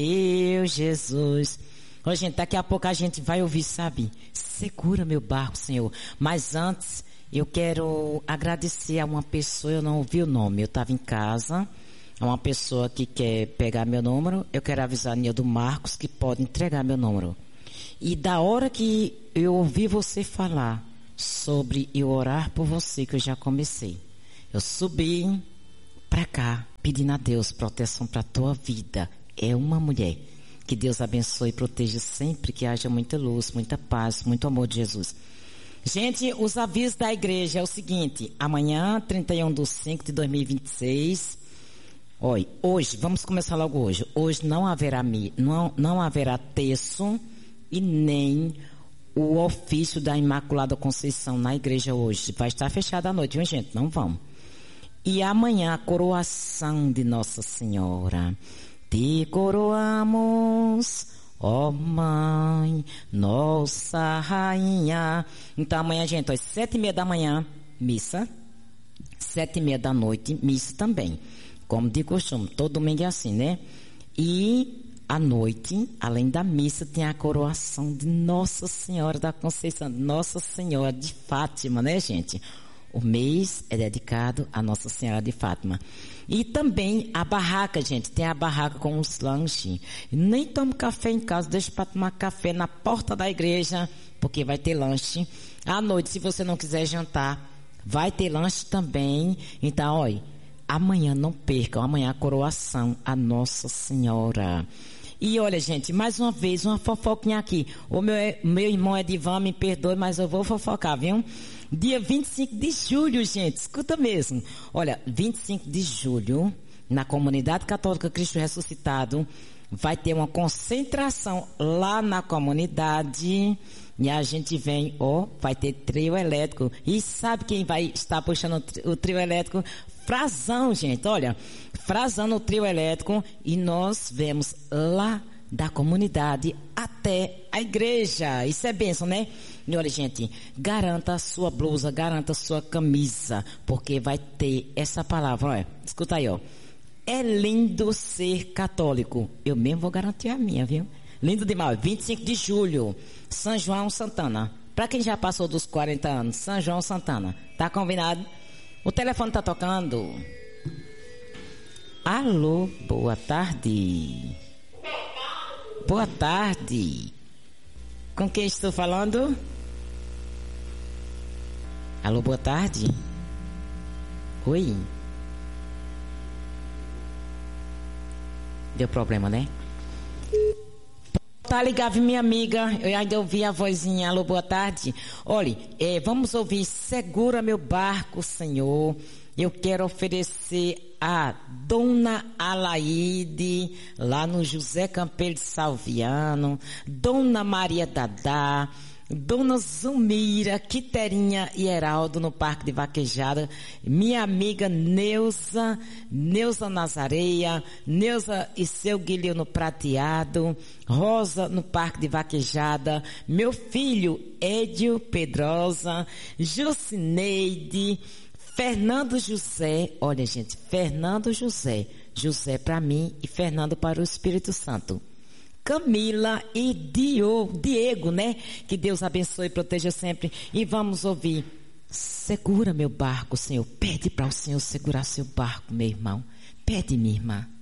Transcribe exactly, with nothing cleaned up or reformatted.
Meu Jesus. Ô, gente, daqui a pouco a gente vai ouvir, sabe? Segura meu barco, Senhor. Mas antes, eu quero agradecer a uma pessoa, eu não ouvi o nome, eu estava em casa, é uma pessoa que quer pegar meu número, eu quero avisar a Nildo Marcos que pode entregar meu número. E da hora que eu ouvi você falar sobre eu orar por você, que eu já comecei, eu subi para cá, pedindo a Deus proteção para a tua vida. É uma mulher. Que Deus abençoe e proteja sempre, que haja muita luz, muita paz, muito amor de Jesus. Gente, os avisos da igreja é o seguinte: amanhã, trinta e um de cinco de dois mil e vinte e seis, olha, hoje, vamos começar logo hoje. Hoje não haverá, não, não haverá terço e nem o ofício da Imaculada Conceição na igreja hoje. Vai estar fechado à noite, viu, gente? Não vão. E amanhã a coroação de Nossa Senhora. Te coroamos, ó Mãe, Nossa Rainha. Então amanhã, gente, às sete e meia da manhã, missa. Sete e meia da noite, missa também. Como de costume, todo domingo é assim, né? E à noite, além da missa, tem a coroação de Nossa Senhora da Conceição, Nossa Senhora de Fátima, né, gente? O mês é dedicado a Nossa Senhora de Fátima. E também a barraca, gente. Tem a barraca com os lanches. Nem tomo café em casa. Deixa para tomar café na porta da igreja, porque vai ter lanche. À noite, se você não quiser jantar, vai ter lanche também. Então, olha, amanhã não percam. Amanhã a coroação a Nossa Senhora. E olha, gente, mais uma vez, uma fofoquinha aqui. O meu, meu irmão Edivan, me perdoe, mas eu vou fofocar, viu? Dia vinte e cinco de julho, gente, escuta mesmo. Olha, vinte e cinco de julho, na Comunidade Católica Cristo Ressuscitado, vai ter uma concentração lá na comunidade. E a gente vem, ó, vai ter trio elétrico. E sabe quem vai estar puxando o trio elétrico? Frazão, gente, olha, Frazão no trio elétrico. E nós vemos lá da comunidade até a igreja. Isso é bênção, né? E olha, gente, garanta a sua blusa, garanta a sua camisa, porque vai ter essa palavra, olha, escuta aí, ó. É lindo ser católico. Eu mesmo vou garantir a minha, viu? Lindo demais. vinte e cinco de julho, São João Santana. Para quem já passou dos quarenta anos, São João Santana. Tá combinado? O telefone tá tocando. Alô, boa tarde. Boa tarde. Com quem estou falando? Alô, boa tarde. Oi. Deu problema, né? Tá ligado, minha amiga. Eu ainda ouvi a vozinha. Alô, boa tarde. Olha, é, vamos ouvir Segura Meu Barco, Senhor. Eu quero oferecer a Dona Alaide, lá no José Campelo de Salviano, Dona Maria Dadá, Dona Zumira, Quiterinha e Heraldo no Parque de Vaquejada, minha amiga Neuza, Neuza Nazareia, Neuza e seu Guilherme Prateado, Rosa no Parque de Vaquejada, meu filho Edio Pedrosa, Jucineide, Fernando José, olha gente, Fernando José, José para mim e Fernando para o Espírito Santo. Camila e Dio, Diego, né? Que Deus abençoe e proteja sempre. E vamos ouvir. Segura meu barco, Senhor. Pede para o Senhor segurar seu barco, meu irmão. Pede, minha irmã.